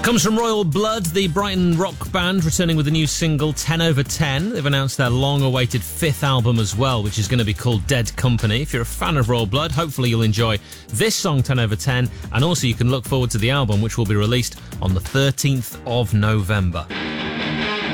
Comes from Royal Blood, the Brighton rock band, returning with a new single, 10 over 10. They've announced their long-awaited fifth album as well, which is going to be called Dead Company. If you're a fan of Royal Blood, hopefully you'll enjoy this song, 10 over 10, and also you can look forward to the album, which will be released on the 13th of November.